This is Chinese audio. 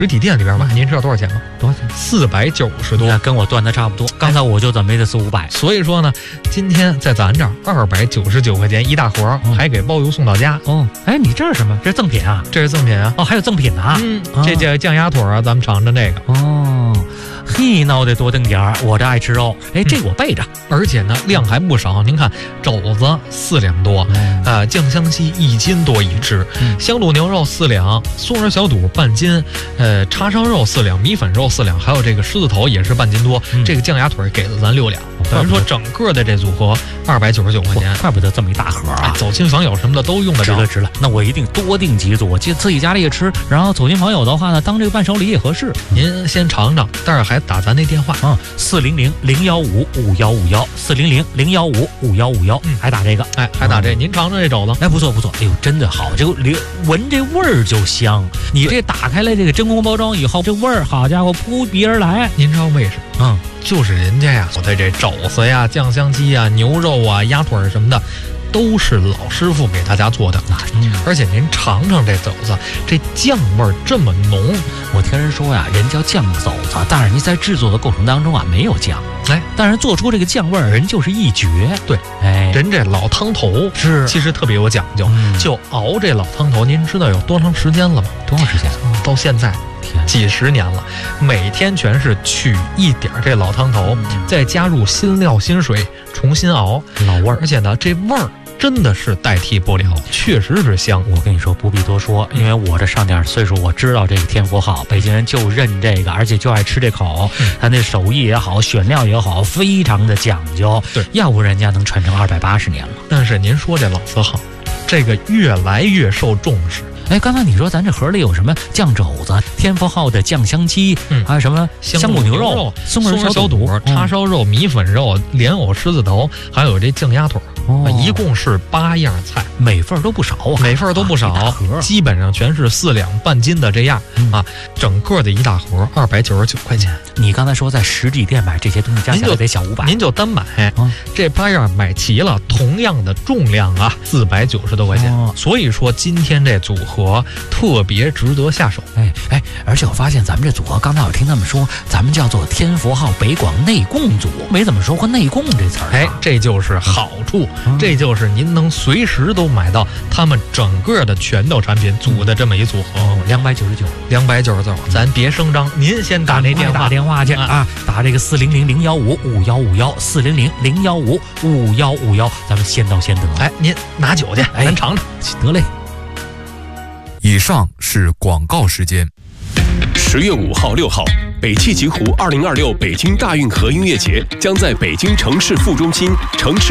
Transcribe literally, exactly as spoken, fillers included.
实体店里边买，您知道多少钱吗？ 多少钱？ 四百九十多， 跟我端的差不多。刚才我就准备的是五百， 所以说呢，今天在咱这儿二百九十九块钱一大盒， 嗯、 还给包邮送到家。 哦，哎，你这是什么？这是赠品啊？ 这是赠品啊！ 哦，还有赠品呢、啊。 嗯，这叫酱鸭腿啊，咱们尝尝这个。 哦，嘿，那我得多订点儿，我这爱吃肉。哎，这我备着、嗯， 而且呢量还不少。您看，肘子四两多，嗯、呃，酱香鸡一斤多一只，嗯、香卤牛肉四两，松仁小肚半斤，呃，叉烧肉四两，米粉肉四两，还有这个狮子头也是半斤多。嗯、这个酱鸭腿给了咱六两，等于说整个的这组合二百九十九块钱， 怪不得这么一大盒啊！ 哎、走亲访友什么的都用得着， 值了值了。那我一定多订几组，就自己家里也吃，然后走亲访友的话呢，当这个伴手礼也合适。 您先尝尝，待会儿还打咱那电话啊，四零零零幺五五幺五幺，四零零零幺五五幺五幺，嗯，还打这个， 哎，还打这，嗯、您尝尝这肘子， 哎，不错不错，哎呦，真的好，这个闻这味儿就香。你这打开了这个真空包装以后，这味儿，好家伙，扑鼻而来。 您知道为什么？嗯，就是人家呀，我的这肘子呀、酱香鸡啊、牛肉啊、鸭腿什么的，都是老师傅给大家做的。嗯、而且您尝尝这肘子，这酱味儿这么浓。 我听人说呀，人叫酱肘子，但是你在制作的过程当中啊，没有酱。哎，但是做出这个酱味儿，人就是一绝。 对，哎，人这老汤头是其实特别有讲究，嗯、就熬这老汤头，您知道有多长时间了吗？ 多长时间？ 嗯、到现在。几十年了，每天全是取一点这老汤头，嗯、再加入新料新水重新熬， 老味儿。 而且呢，这味儿真的是代替不了，确实是香。 我跟你说不必多说，因为我这上点岁数，我知道这个天福号，北京人就认这个，而且就爱吃这口。嗯、他那手艺也好，选料也好，非常的讲究。 对， 要不人家能传承二百八十年了。 但是您说这老字号，这个越来越受重视。 哎，刚才你说咱这盒里有什么酱肘子、天福号的酱香鸡，嗯，还有什么香卤牛肉、松仁小肚、 叉烧肉、米粉肉、莲藕狮子头，还有这酱鸭腿。哦，一共是八样菜， 每份都不少啊， 每份都不少，啊、基本上全是四两半斤的这样、嗯、啊，整个的一大盒二百九十九块钱。 你刚才说在实体店买这些东西加起来得小五百， 您就单买、嗯、这八样买齐了，同样的重量啊，四百九十多块钱、哦。所以说今天这组合特别值得下手。 哎哎，而且我发现咱们这组合，刚才我听他们说，咱们叫做天福号北广内供组，没怎么说过内供这词儿、啊。 哎，这就是好处。嗯、这就是您能随时都买到他们整个的全套产品组的这么一组合， 两百九十九， 两百九十九，咱别声张，您先打那电话， 打电话去啊，啊打这个四零零零幺五五幺五幺，四零零零幺五五幺五幺，咱们先到先得。 哎，您拿酒去， 哎、 咱尝尝， 得嘞。 以上是广告时间。 十月五号、六号，北汽极狐二零二六北京大运河音乐节将在北京城市副中心城市。